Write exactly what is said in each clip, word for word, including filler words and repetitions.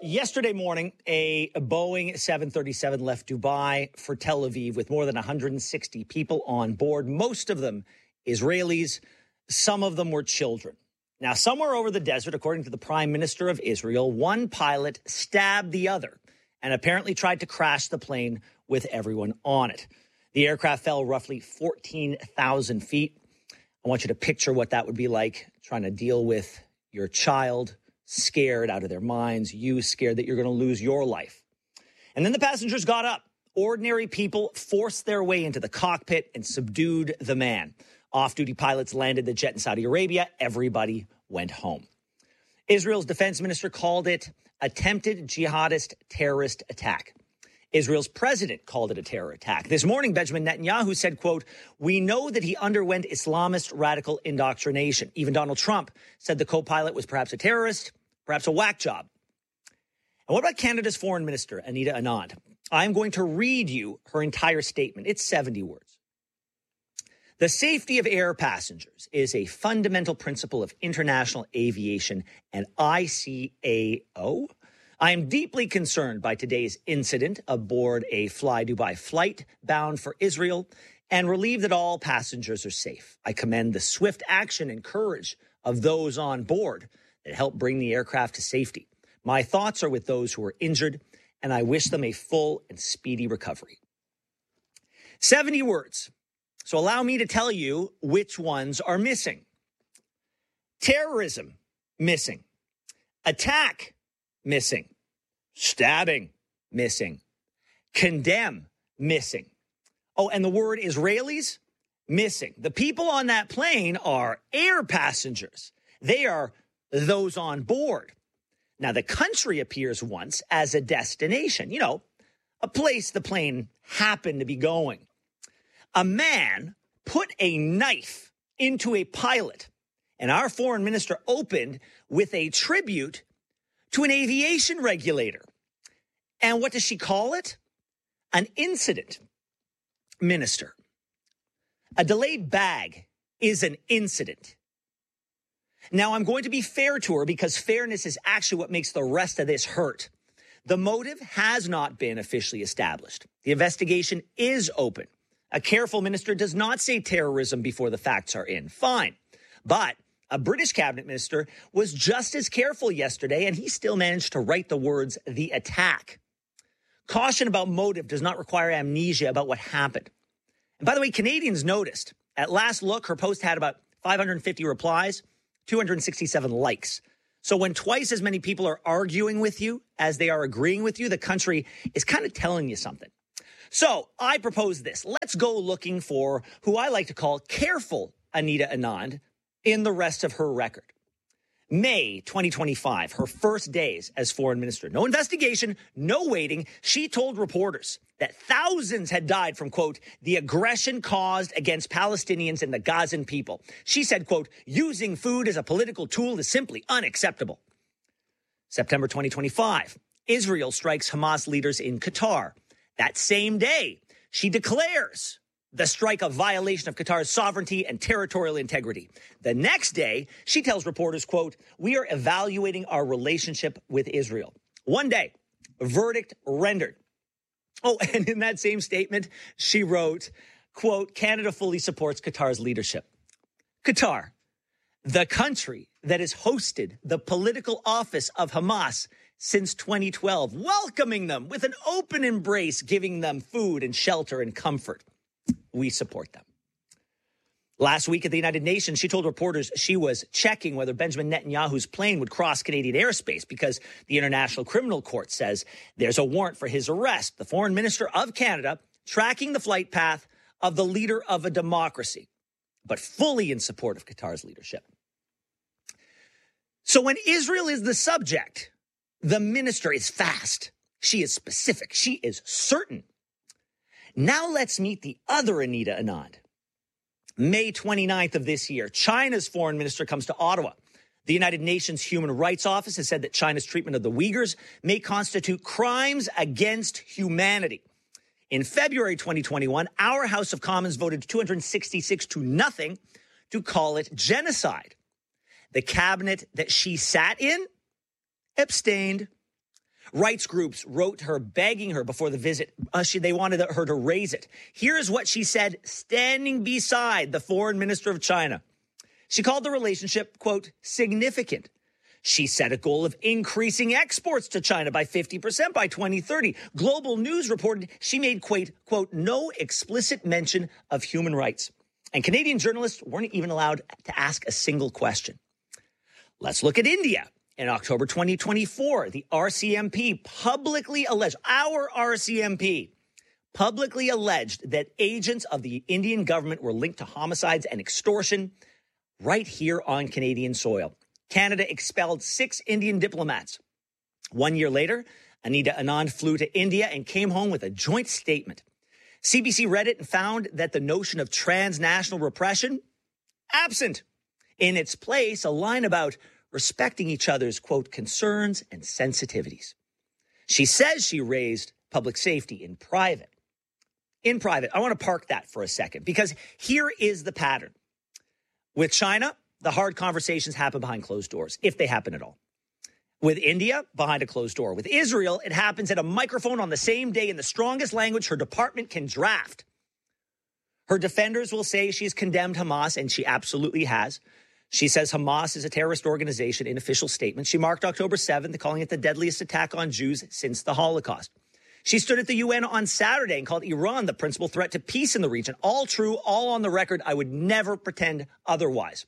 Yesterday morning, a Boeing seven thirty-seven left Dubai for Tel Aviv with more than one hundred sixty people on board, most of them Israelis, some of them were children. Now, somewhere over the desert, according to the Prime Minister of Israel, one pilot stabbed the other and apparently tried to crash the plane with everyone on it. The aircraft fell roughly fourteen thousand feet. I want you to picture what that would be like, trying to deal with your child scared out of their minds, you scared that you're going to lose your life. And then the passengers got up. Ordinary people forced their way into the cockpit and subdued the man. Off-duty pilots landed the jet in Saudi Arabia. Everybody went home. Israel's defense minister called it attempted jihadist terrorist attack. Israel's president called it a terror attack. This morning, Benjamin Netanyahu said, quote, "We know that he underwent Islamist radical indoctrination." Even Donald Trump said the co-pilot was perhaps a terrorist, perhaps a whack job. And what about Canada's foreign minister, Anita Anand? I'm going to read you her entire statement. It's seventy words. "The safety of air passengers is a fundamental principle of international aviation and I C A O. I am deeply concerned by today's incident aboard a Fly Dubai flight bound for Israel and relieved that all passengers are safe. I commend the swift action and courage of those on board that helped bring the aircraft to safety. My thoughts are with those who are injured, and I wish them a full and speedy recovery." seventy words. So allow me to tell you which ones are missing. Terrorism, missing. Attack, missing. Stabbing, missing. Condemn, missing. Oh, and the word Israelis, missing. The people on that plane are air passengers. They are those on board. Now, the country appears once as a destination, you know, a place the plane happened to be going. A man put a knife into a pilot, and our foreign minister opened with a tribute to an aviation regulator. And what does she call it? An incident, minister. A delayed bag is an incident. Now, I'm going to be fair to her because fairness is actually what makes the rest of this hurt. The motive has not been officially established. The investigation is open. A careful minister does not say terrorism before the facts are in. Fine. But a British cabinet minister was just as careful yesterday, and he still managed to write the words, "the attack." Caution about motive does not require amnesia about what happened. And by the way, Canadians noticed. At last look, her post had about five hundred fifty replies, two hundred sixty-seven likes. So when twice as many people are arguing with you as they are agreeing with you, the country is kind of telling you something. So I propose this. Let's go looking for who I like to call careful Anita Anand in the rest of her record. May twenty twenty-five, her first days as foreign minister. No investigation, no waiting. She told reporters that thousands had died from, quote, the aggression caused against Palestinians and the Gazan people. She said, quote, using food as a political tool is simply unacceptable. September twenty twenty-five, Israel strikes Hamas leaders in Qatar. That same day, she declares the strike a violation of Qatar's sovereignty and territorial integrity. The next day, she tells reporters, quote, we are evaluating our relationship with Israel. One day, verdict rendered. Oh, and in that same statement, she wrote, quote, Canada fully supports Qatar's leadership. Qatar, the country that has hosted the political office of Hamas since twenty twelve, welcoming them with an open embrace, giving them food and shelter and comfort. We support them. Last week at the United Nations, she told reporters she was checking whether Benjamin Netanyahu's plane would cross Canadian airspace because the International Criminal Court says there's a warrant for his arrest. The foreign minister of Canada tracking the flight path of the leader of a democracy, but fully in support of Qatar's leadership. So when Israel is the subject, the minister is fast. She is specific. She is certain. Now let's meet the other Anita Anand. May twenty-ninth of this year, China's foreign minister comes to Ottawa. The United Nations Human Rights Office has said that China's treatment of the Uyghurs may constitute crimes against humanity. In February twenty twenty-one, our House of Commons voted two hundred sixty-six to nothing to call it genocide. The cabinet that she sat in abstained. Rights groups wrote her begging her before the visit. Uh, she, they wanted her to raise it. Here's what she said, standing beside the foreign minister of China. She called the relationship, quote, significant. She set a goal of increasing exports to China by fifty percent by twenty thirty. Global News reported she made, quote, quote, no explicit mention of human rights. And Canadian journalists weren't even allowed to ask a single question. Let's look at India. In October twenty twenty-four, the R C M P publicly alleged, our R C M P publicly alleged that agents of the Indian government were linked to homicides and extortion right here on Canadian soil. Canada expelled six Indian diplomats. One year later, Anita Anand flew to India and came home with a joint statement. C B C read it and found that the notion of transnational repression, absent. In its place, a line about respecting each other's, quote, concerns and sensitivities. She says she raised public safety in private. In private. I want to park that for a second because here is the pattern. With China, the hard conversations happen behind closed doors, if they happen at all. With India, behind a closed door. With Israel, it happens at a microphone on the same day in the strongest language her department can draft. Her defenders will say she's condemned Hamas, and she absolutely has. She says Hamas is a terrorist organization in official statements. She marked October seventh, calling it the deadliest attack on Jews since the Holocaust. She stood at the U N on Saturday and called Iran the principal threat to peace in the region. All true, all on the record. I would never pretend otherwise.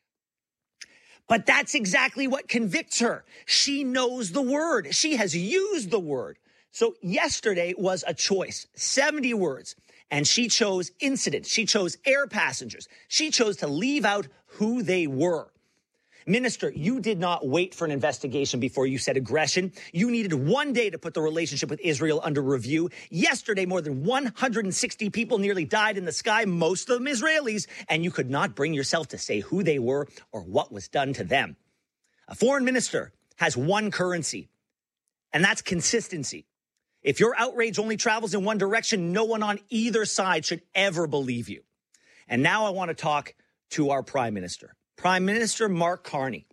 But that's exactly what convicts her. She knows the word. She has used the word. So yesterday was a choice, seventy words. And she chose incidents. She chose air passengers. She chose to leave out who they were. Minister, you did not wait for an investigation before you said aggression. You needed one day to put the relationship with Israel under review. Yesterday, more than one hundred sixty people nearly died in the sky, most of them Israelis, and you could not bring yourself to say who they were or what was done to them. A foreign minister has one currency, and that's consistency. If your outrage only travels in one direction, no one on either side should ever believe you. And now I want to talk to our prime minister. Prime Minister Mark Carney.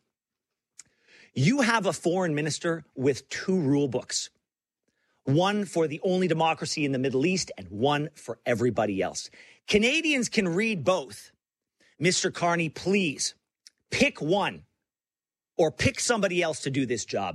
You have a foreign minister with two rule books. One for the only democracy in the Middle East and one for everybody else. Canadians can read both. Mister Carney, please pick one or pick somebody else to do this job.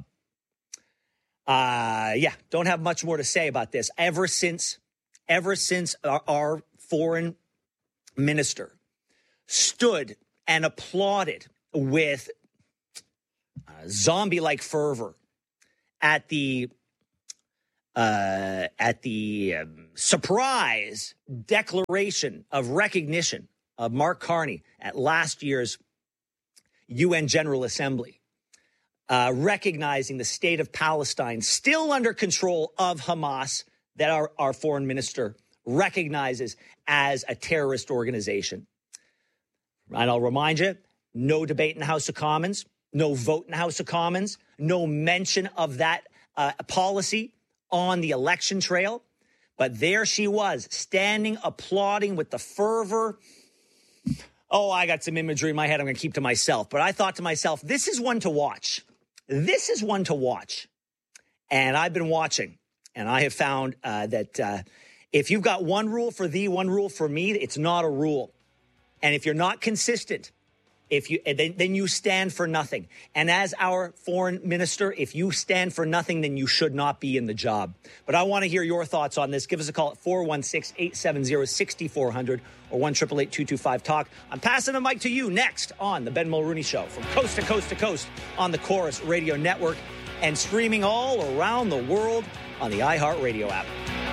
Uh, yeah, don't have much more to say about this. Ever since, ever since our, our foreign minister stood and applauded with uh, zombie-like fervor at the uh, at the um, surprise declaration of recognition of Mark Carney at last year's U N General Assembly. Uh, recognizing the state of Palestine still under control of Hamas that our, our foreign minister recognizes as a terrorist organization. And I'll remind you, no debate in the House of Commons, no vote in the House of Commons, no mention of that uh, policy on the election trail. But there she was, standing, applauding with the fervor. Oh, I got some imagery in my head I'm going to keep to myself. But I thought to myself, this is one to watch. This is one to watch. And I've been watching, and I have found uh, that uh, if you've got one rule for thee, one rule for me, it's not a rule. And if you're not consistent, if you then, then you stand for nothing. And as our foreign minister, if you stand for nothing, then you should not be in the job. But I want to hear your thoughts on this. Give us a call at four one six, eight seven zero, six four zero zero or one eight eight eight, two two five, talk. I'm passing the mic to you next on the Ben Mulrooney Show from coast to coast to coast on the Chorus Radio Network and streaming all around the world on the iHeartRadio app.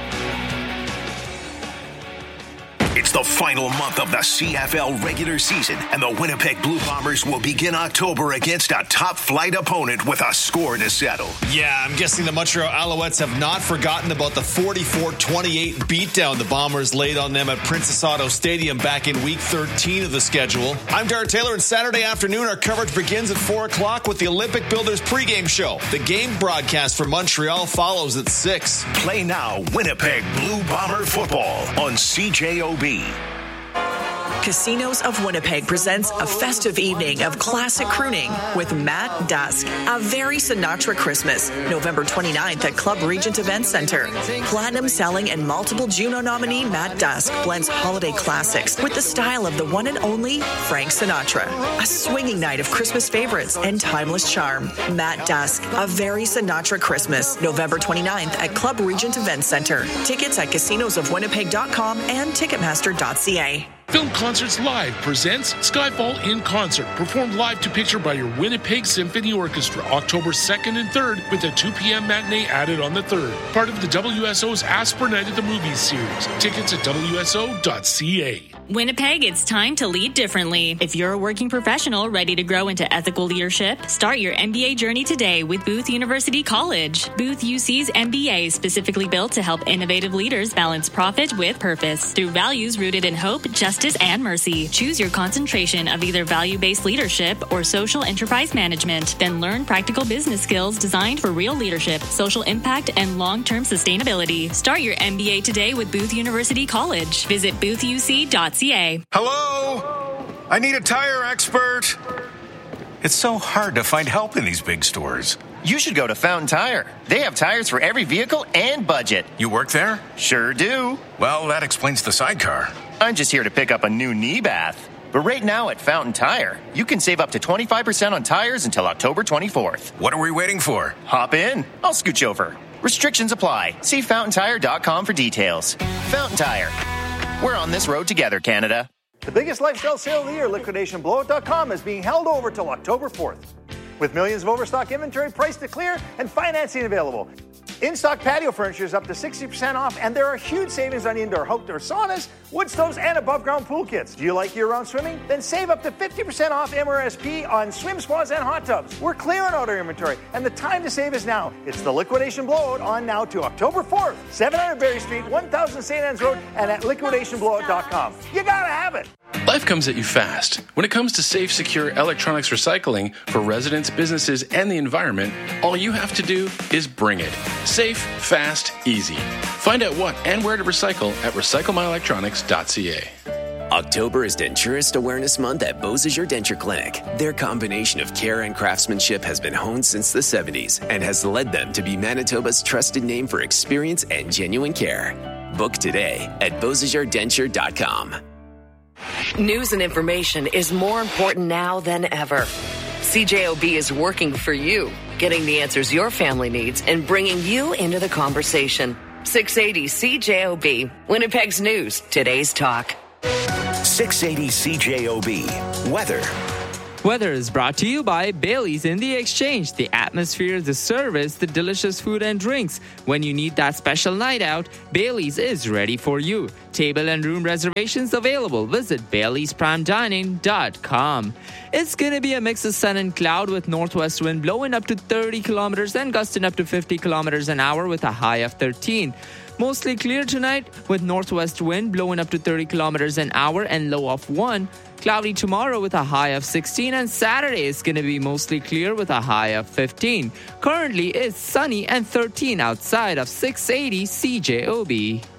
It's the final month of the C F L regular season, and the Winnipeg Blue Bombers will begin October against a top-flight opponent with a score to settle. Yeah, I'm guessing the Montreal Alouettes have not forgotten about the forty-four twenty-eight beatdown the Bombers laid on them at Princess Auto Stadium back in week thirteen of the schedule. I'm Darrell Taylor, and Saturday afternoon our coverage begins at four o'clock with the Olympic Builders pregame show. The game broadcast for Montreal follows at six. Play now Winnipeg Blue Bomber football on C J O B. Casinos of Winnipeg presents a festive evening of classic crooning with Matt Dusk. A very Sinatra Christmas, November twenty-ninth at Club Regent Event Center. Platinum selling and multiple Juno nominee Matt Dusk blends holiday classics with the style of the one and only Frank Sinatra. A swinging night of Christmas favorites and timeless charm. Matt Dusk, A Very Sinatra Christmas, November twenty-ninth at Club Regent Event Center. Tickets at casinos of winnipeg dot com and ticketmaster dot c a. Film Concerts Live presents Skyfall in Concert, performed live to picture by your Winnipeg Symphony Orchestra, October second and third, with a two p.m. matinee added on the third. Part of the W S O's Asper Night at the Movies series. Tickets at w s o dot c a. Winnipeg, it's time to lead differently. If you're a working professional ready to grow into ethical leadership, start your M B A journey today with Booth University College. Booth U C's M B A is specifically built to help innovative leaders balance profit with purpose through values rooted in hope, justice, and mercy. Choose your concentration of either value-based leadership or social enterprise management. Then learn practical business skills designed for real leadership, social impact, and long-term sustainability. Start your M B A today with Booth University College. Visit booth u c dot c a. Hello? I need a tire expert. It's so hard to find help in these big stores. You should go to Fountain Tire. They have tires for every vehicle and budget. You work there? Sure do. Well, that explains the sidecar. I'm just here to pick up a new knee bath. But right now at Fountain Tire, you can save up to twenty-five percent on tires until October twenty-fourth. What are we waiting for? Hop in. I'll scooch over. Restrictions apply. See fountain tire dot com for details. Fountain Tire. We're on this road together, Canada. The biggest lifestyle sale of the year, liquidation blowout dot com, is being held over till October fourth. With millions of overstock inventory priced to clear and financing available. In-stock patio furniture is up to sixty percent off, and there are huge savings on indoor outdoor saunas, wood stoves, and above-ground pool kits. Do you like year-round swimming? Then save up to fifty percent off M R S P on swim spas and hot tubs. We're clearing out our inventory, and the time to save is now. It's the liquidation blowout on now to October fourth. seven hundred Berry Street, one thousand Saint Anne's Road, and at liquidation blowout dot com. You gotta have it. Life comes at you fast. When it comes to safe, secure electronics recycling for residents, businesses, and the environment, all you have to do is bring it. Safe, fast, easy. Find out what and where to recycle at recycle my electronics dot c a. October is Denturist Awareness Month at Beausejour Denture Clinic. Their combination of care and craftsmanship has been honed since the seventies and has led them to be Manitoba's trusted name for experience and genuine care. Book today at beausejour denture dot com. News and information is more important now than ever. C J O B is working for you, getting the answers your family needs and bringing you into the conversation. six eighty C J O B, Winnipeg's news, today's talk. six eighty C J O B, weather. Weather is brought to you by Bailey's in the Exchange. The atmosphere, the service, the delicious food and drinks. When you need that special night out, Bailey's is ready for you. Table and room reservations available. Visit baileys prime dining dot com. It's going to be a mix of sun and cloud with northwest wind blowing up to thirty kilometers and gusting up to fifty kilometers an hour with a high of thirteen. Mostly clear tonight with northwest wind blowing up to thirty kilometers an hour and low of one. Cloudy tomorrow with a high of sixteen, and Saturday is going to be mostly clear with a high of fifteen. Currently it's sunny and thirteen outside of six eighty C J O B.